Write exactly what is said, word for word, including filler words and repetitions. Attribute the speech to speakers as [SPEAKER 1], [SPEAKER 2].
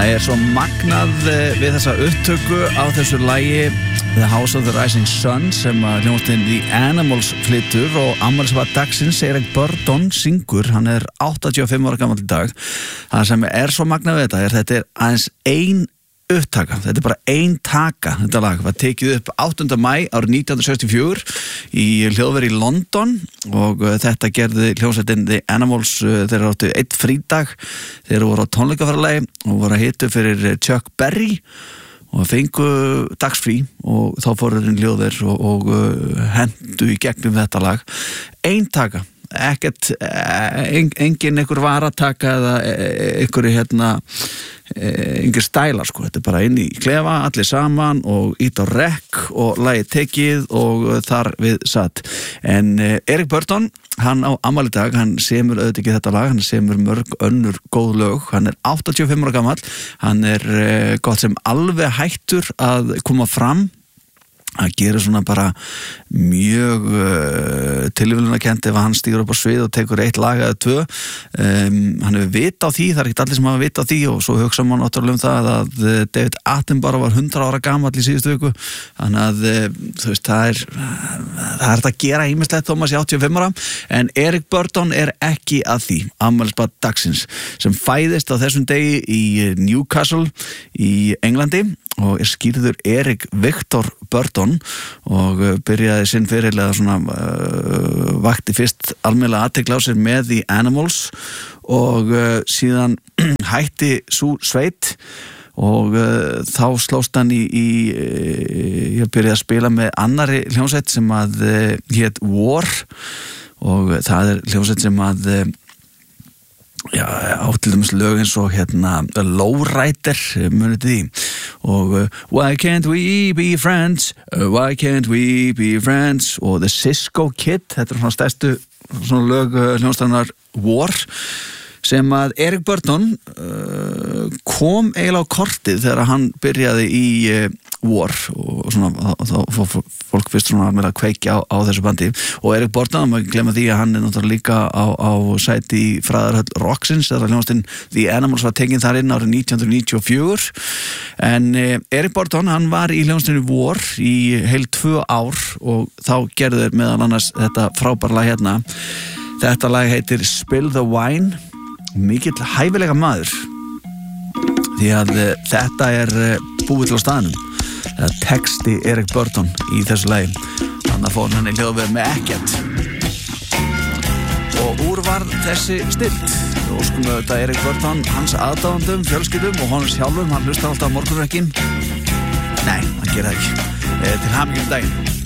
[SPEAKER 1] Það er svo magnað við þessa upptöku á þessu lagi The House of the Rising Sun sem að hljómsveitin The Animals flytur og afmælisbarn dagsins Eric Burdon syngur, hann er áttatíu og fimm ára gamall í dag. Það sem er svo magnað við þetta er þetta er aðeins ein upptaka, þetta er bara ein taka þetta lag, var tekið upp áttunda maí árið nítján hundruð sextíu og fjögur í hljóðveri í London og uh, þetta gerði hljómsveitin The Animals uh, þeir áttu einn frídag þeir voru á tónleikaferðalagi og voru að hitu fyrir Chuck Berry og fengu dagsfrí og þá fóru þeir hljóðver og, og uh, hendu í gegnum þetta lag ein taka, ekkert en, engin einhver varataka eða einhverju hérna einhver stælar sko, þetta er bara inn í klefa allir saman og ít á rekk og lagið tekið og þar við satt en Eric Burdon, hann á afmæli í dag, hann semur auðvitað ekki þetta lag, hann semur mörg önnur góð lög, hann er áttatíu og fimm ára gamall, hann er gott sem alveg hættur að koma fram að gera svona bara mjög uh, tilvílunarkennt ef hann stígur upp á svið og tekur eitt lag eða tvö um, hann hefur vit á því, það er ekki allir sem hafa vit á því og svo hugsa mann náttúrulega um það að David Attenborough var hundrað ára gamall í síðustu viku þannig að þú veist, það er það er að gera ýmislegt þó maður sé áttatíu og fimm ára en Eric Burdon er ekki að því, afmælisbarn dagsins sem fæðist á þessum degi í Newcastle í Englandi og er skýrður Eric Victor Burdon og byrjaði sinn fyrirlega svona uh, vakti fyrst almennilega athygli á sér með The Animals og uh, síðan hætti sú sveit og uh, þá slóst hann í, í ég byrjaði að spila með annari hljómsveit sem að uh, hét War og það er hljómsveit sem að uh, já, átildumst lög eins og hérna Lowrider munið því og uh, Why Can't We Be Friends uh, Why Can't We Be Friends og The Cisco Kid, þetta er svona stærstu svona lög uh, hljómsveitar War sem að Eric Burdon uh, kom eiginlega á kortið þegar hann byrjaði í uh, War og svona þá fór fólk fyrst svona með að kveikja á, á þessu bandi og Eric Burdon, maður ekki glemma því að hann er náttúrulega líka á, á sæti í fræðarhöll Roxins, þegar hljómsveitin The Animals var tekin þar inn árið nítján hundruð níutíu og fjögur en eh, Eric Burdon, hann var í hljómsveitinni War í heil tvö ár og þá gerðu þeir meðal annars þetta frábæra lag hérna þetta lag heitir Spill the Wine mikill hæfilega maður því að eh, þetta er eh, búið til á staðnum eða texti Eric Burdon í þessu lagi þannig að fór hann í hljóðverð með ekkert og úr var þessi stilt og sko með þetta Eric Burdon hans aðdáðandum, fjölskyldum og honum sjálfum hann hlustar alltaf á morgunverkin nei, hann gera það ekki e, til hamingju um daginn